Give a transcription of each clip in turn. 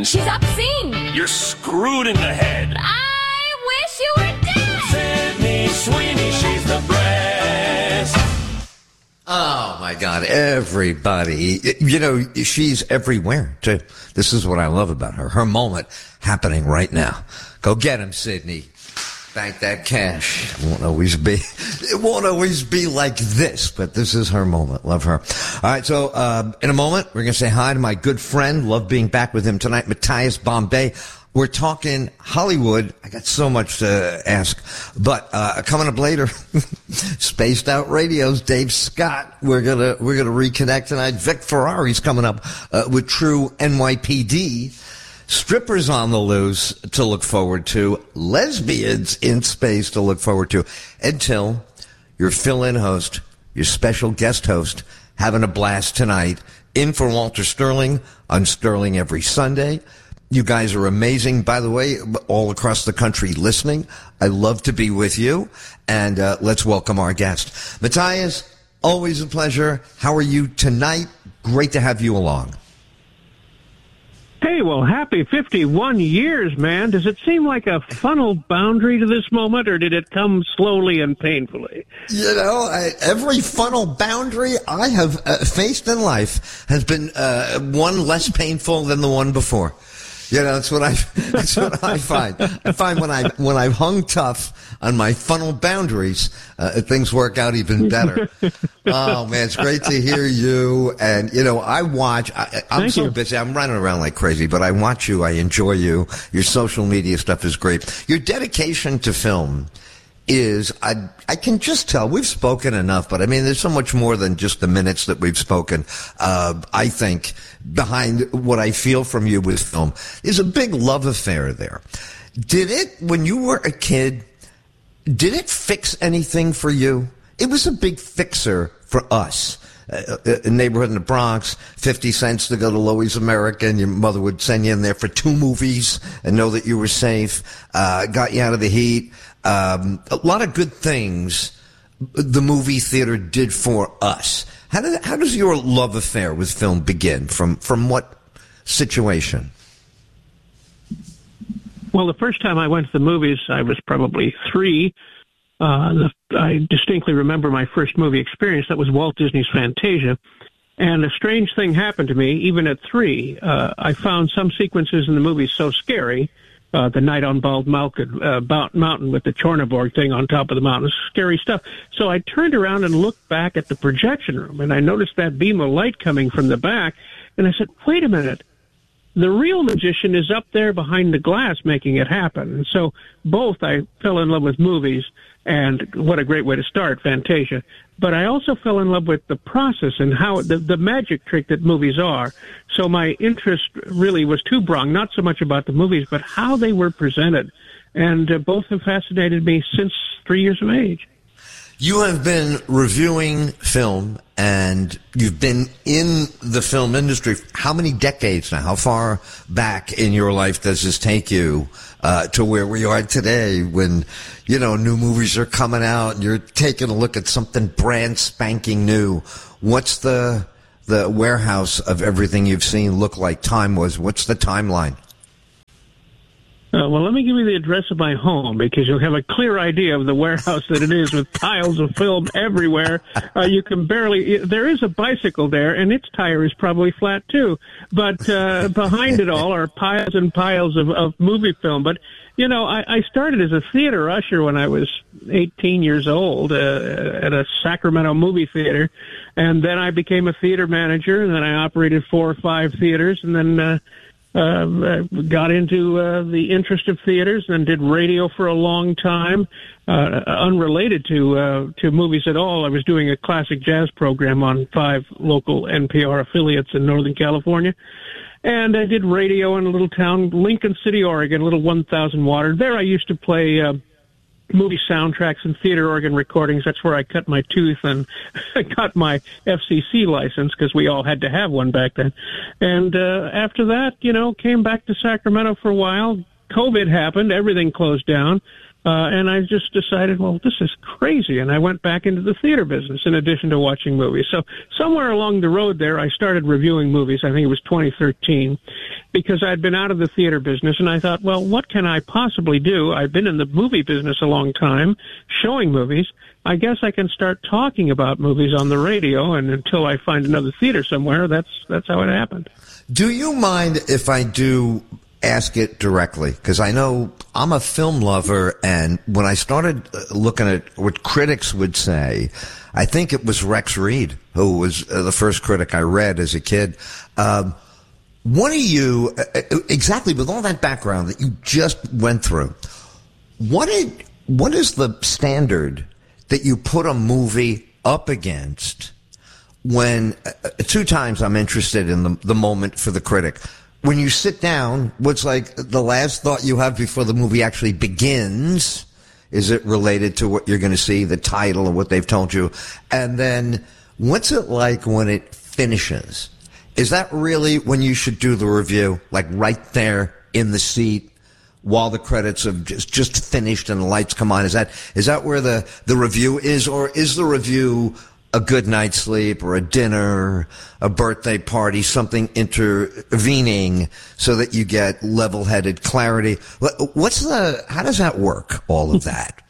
means she's obscene. you're screwed in the head. I wish you were dead. Sydney Sweeney, she's the best. Oh, my God, everybody. You know, she's everywhere, too. This is what I love about her. Her moment happening right now. Go get him, Sydney. Bank that cash. It won't always be like this, but this is her moment. Love her. All right, so in a moment, we're going to say hi to my good friend. Love being back with him tonight, Matthias Bombay. We're talking Hollywood. I got so much to ask. But coming up later, Spaced Out Radio's Dave Scott. We're gonna reconnect tonight. Vic Ferrari's coming up with True NYPD. Strippers on the loose to look forward to. Lesbians in space to look forward to. Until your fill-in host, your special guest host, having a blast tonight. In for Walter Sterling on Sterling Every Sunday. You guys are amazing. By the way, all across the country listening, I love to be with you. And let's welcome our guest. Matthias, always a pleasure. How are you tonight? Great to have you along. Hey, well, happy 51 years, man. Does it seem like a funnel boundary to this moment, or did it come slowly and painfully? You know, every funnel boundary I have faced in life has been one less painful than the one before. You know, that's what I find. I find when I've hung tough on my funnel boundaries, things work out even better. Oh man, it's great to hear you. And you know, I'm so busy. I'm running around like crazy, but I watch you. I enjoy you. Your social media stuff is great. Your dedication to film is, I can just tell, we've spoken enough, but I mean, there's so much more than just the minutes that we've spoken. I think behind what I feel from you with film is a big love affair there. Did it, when you were a kid, did it fix anything for you? It was a big fixer for us. A neighborhood in the Bronx, 50 cents to go to Louie's American. Your mother would send you in there for 2 movies and know that you were safe. Got you out of the heat. A lot of good things the movie theater did for us. How does your love affair with film begin? From what situation? Well, the first time I went to the movies, I was probably 3. I distinctly remember my first movie experience. That was Walt Disney's Fantasia. And a strange thing happened to me, even at 3. I found some sequences in the movie so scary. The Night on Bald Mountain with the Chornaborg thing on top of the mountain. Scary stuff. So I turned around and looked back at the projection room, and I noticed that beam of light coming from the back. And I said, wait a minute. The real magician is up there behind the glass making it happen. And so both I fell in love with movies, and what a great way to start, Fantasia. But I also fell in love with the process and how the magic trick that movies are. So my interest really was two-pronged, not so much about the movies, but how they were presented. And both have fascinated me since 3 years of age. You have been reviewing film, and you've been in the film industry. How many decades now? How far back in your life does this take you to where we are today when, you know, new movies are coming out and you're taking a look at something brand spanking new? What's the warehouse of everything you've seen look like time-wise? What's the timeline? Well, let me give you the address of my home because you'll have a clear idea of the warehouse that it is with piles of film everywhere. You can barely, there is a bicycle there and its tire is probably flat too. But behind it all are piles and piles of movie film. But, you know, I started as a theater usher when I was 18 years old at a Sacramento movie theater. And then I became a theater manager, and then I operated 4 or 5 theaters, and then got into the interest of theaters and did radio for a long time, unrelated to movies at all. I was doing a classic jazz program on 5 local NPR affiliates in Northern California. And I did radio in a little town, Lincoln City, Oregon, a little 1,000 water. There I used to play movie soundtracks and theater organ recordings. That's where I cut my tooth and got my FCC license because we all had to have one back then. And after that, you know, came back to Sacramento for a while. COVID happened. Everything closed down. And I just decided, well, this is crazy. And I went back into the theater business in addition to watching movies. So somewhere along the road there, I started reviewing movies. I think it was 2013. because I'd been out of the theater business, and I thought, well, what can I possibly do? I've been in the movie business a long time, showing movies. I guess I can start talking about movies on the radio, and until I find another theater somewhere, that's how it happened. Do you mind if I do ask it directly? Because I know I'm a film lover, and when I started looking at what critics would say, I think it was Rex Reed, who was the first critic I read as a kid. What do you, exactly with all that background that you just went through, what is the standard that you put a movie up against when, two times I'm interested in the moment for the critic. When you sit down, what's like the last thought you have before the movie actually begins? Is it related to what you're going to see, the title or what they've told you? And then what's it like when it finishes? Is that really when you should do the review? Like right there in the seat while the credits have just finished and the lights come on? Is that where the review is? Or is the review a good night's sleep or a dinner, a birthday party, something intervening so that you get level-headed clarity? How does that work, all of that?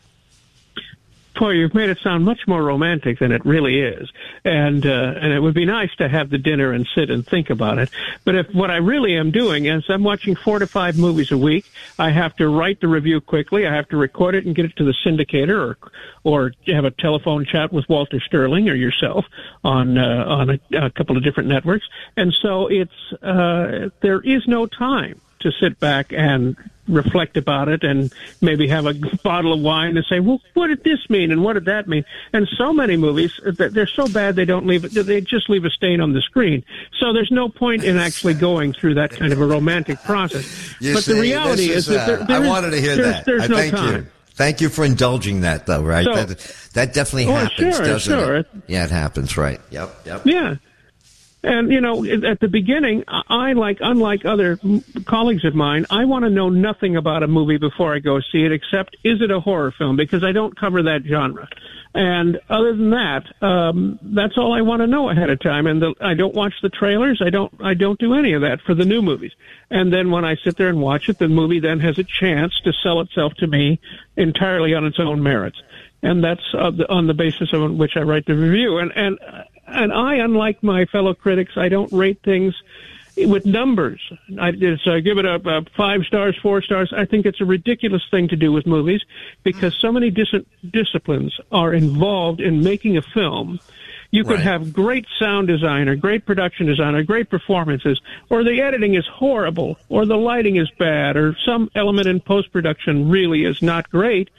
Boy, you've made it sound much more romantic than it really is. And it would be nice to have the dinner and sit and think about it. But if what I really am doing is I'm watching 4 to 5 movies a week, I have to write the review quickly. I have to record it and get it to the syndicator or have a telephone chat with Walter Sterling or yourself on a couple of different networks. And so there is no time to sit back and reflect about it and maybe have a bottle of wine and say, well, what did this mean and what did that mean? And so many movies, they're so bad they just leave a stain on the screen. So there's no point in actually going through that kind of a romantic process. But the reality is that I wanted to hear that. There's no thank time. you. Thank you for indulging that, though, right? So, that definitely happens, doesn't sure. it? Yeah, it happens, right. Yep. Yeah. And, at the beginning, unlike other colleagues of mine, I want to know nothing about a movie before I go see it, except is it a horror film? Because I don't cover that genre. And other than that, that's all I want to know ahead of time. And I don't watch the trailers. I don't do any of that for the new movies. And then when I sit there and watch it, the movie then has a chance to sell itself to me entirely on its own merits. And that's on the basis on which I write the review. And I, unlike my fellow critics, I don't rate things with numbers. I give it a 5 stars, 4 stars. I think it's a ridiculous thing to do with movies because so many disciplines are involved in making a film. You could have great sound design or great production design or great performances, or the editing is horrible, or the lighting is bad, or some element in post-production really is not great.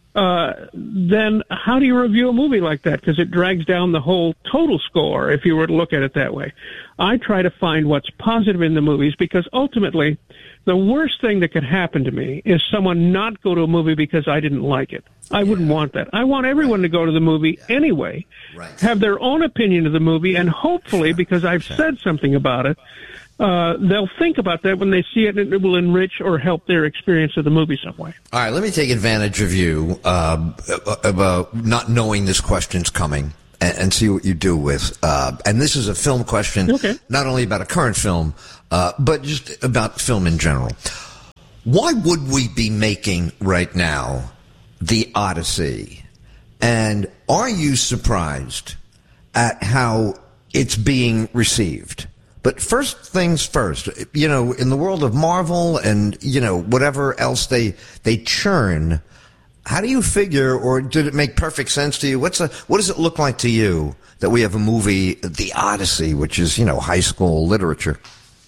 Then how do you review a movie like that? Because it drags down the whole total score if you were to look at it that way. I try to find what's positive in the movies because ultimately the worst thing that could happen to me is someone not go to a movie because I didn't like it. I wouldn't want that. I want everyone to go to the movie anyway, have their own opinion of the movie, and hopefully, because I've said something about it, they'll think about that when they see it, and it will enrich or help their experience of the movie some way. All right, let me take advantage of you about not knowing this question's coming and see what you do with. And this is a film question, not only about a current film, but just about film in general. Why would we be making right now The Odyssey? And are you surprised at how it's being received? But first things first, in the world of Marvel and, whatever else they churn, how do you figure, or did it make perfect sense to you? What does it look like to you that we have a movie, The Odyssey, which is, high school literature?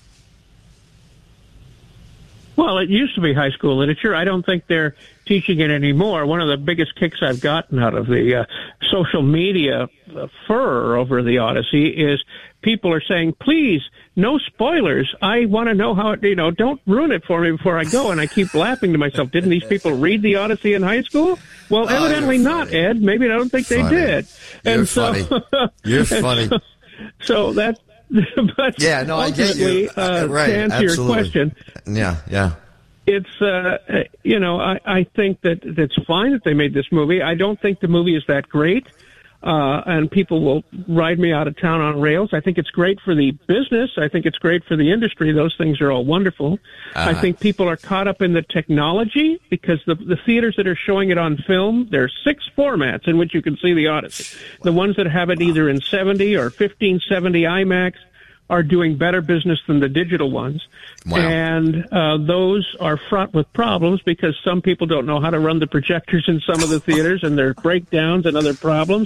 Well, it used to be high school literature. I don't think they're teaching it anymore. One of the biggest kicks I've gotten out of the social media furor over The Odyssey is people are saying, please, no spoilers. I want to know how it, don't ruin it for me before I go. And I keep laughing to myself. Didn't these people read The Odyssey in high school? Well, evidently not, Ed. Maybe I don't think they did. You're funny. You're funny. So that's, but yeah, no, I get you. Right, to answer your question. Yeah. It's, I think that it's fine that they made this movie. I don't think the movie is that great. and people will ride me out of town on rails. I think it's great for the business. I think it's great for the industry. Those things are all wonderful. I think people are caught up in the technology because the theaters that are showing it on film, there are 6 formats in which you can see the Odyssey. The ones that have it either in 70 or 1570 IMAX are doing better business than the digital ones. Wow. And those are fraught with problems because some people don't know how to run the projectors in some of the theaters, and there are breakdowns and other problems.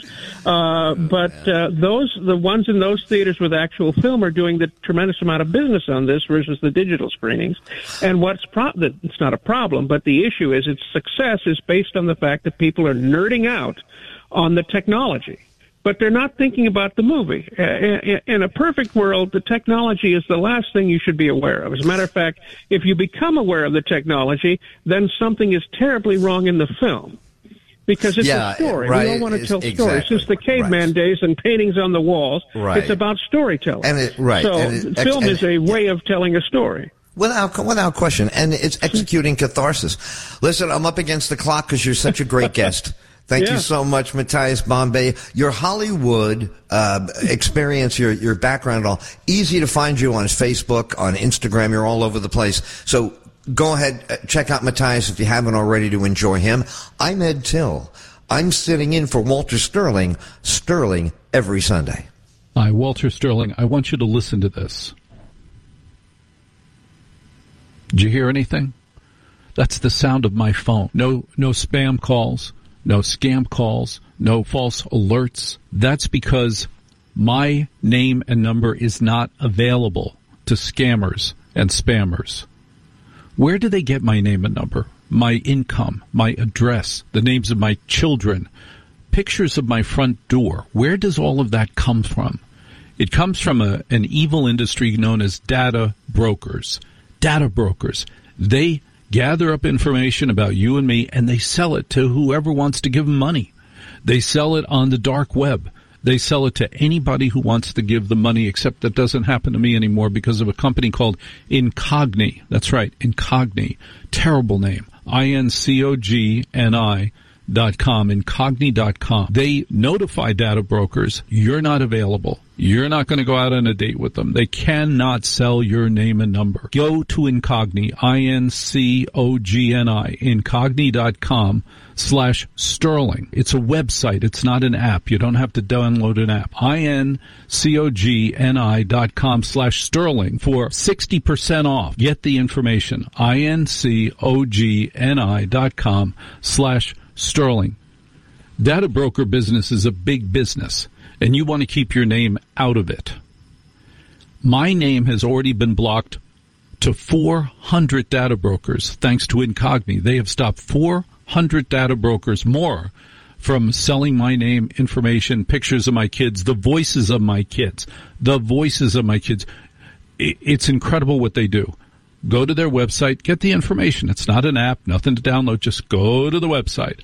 The ones in those theaters with actual film are doing the tremendous amount of business on this versus the digital screenings. And it's not a problem, but the issue is its success is based on the fact that people are nerding out on the technology. But they're not thinking about the movie. In a perfect world, the technology is the last thing you should be aware of. As a matter of fact, if you become aware of the technology, then something is terribly wrong in the film. Because it's a story. Right. We all want to tell Exactly. stories. Since the caveman days and paintings on the walls, it's about storytelling. Film is a way of telling a story. Without question. And it's executing catharsis. Listen, I'm up against the clock because you're such a great guest. Thank you so much, Mathias Bombay. Your Hollywood experience, your background, all easy to find you on Facebook, on Instagram. You're all over the place. So go ahead, check out Mathias if you haven't already to enjoy him. I'm Ed Till. I'm sitting in for Walter Sterling every Sunday. Hi, Walter Sterling. I want you to listen to this. Did you hear anything? That's the sound of my phone. No spam calls. No scam calls, no false alerts. That's because my name and number is not available to scammers and spammers. Where do they get my name and number? My income, my address, the names of my children, pictures of my front door. Where does all of that come from? It comes from an evil industry known as data brokers. Data brokers. They gather up information about you and me, and they sell it to whoever wants to give them money. They sell it on the dark web. They sell it to anybody who wants to give them money, except that doesn't happen to me anymore because of a company called Incogni. That's right, Incogni. Terrible name. INCOGNI.com, Incogni.com. They notify data brokers, you're not available. You're not going to go out on a date with them. They cannot sell your name and number. Go to Incogni, INCOGNI, Incogni.com/Sterling. It's a website. It's not an app. You don't have to download an app. INCOGNI.com/Sterling for 60% off. Get the information. INCOGNI.com/Sterling. Data broker business is a big business, and you want to keep your name out of it. My name has already been blocked to 400 data brokers thanks to Incogni. They have stopped 400 data brokers more from selling my name, information, pictures of my kids, the voices of my kids. It's incredible what they do. Go to their website, get the information. It's not an app, nothing to download. Just go to the website.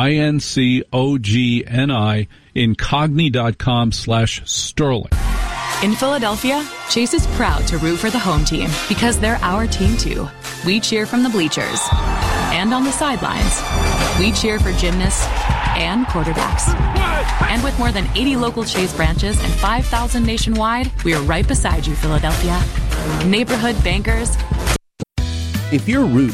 INCOGNI, Incogni.com/Sterling. In Philadelphia, Chase is proud to root for the home team because they're our team too. We cheer from the bleachers and on the sidelines. We cheer for gymnasts and quarterbacks. And with more than 80 local Chase branches and 5,000 nationwide, we are right beside you, Philadelphia. Neighborhood bankers. If your root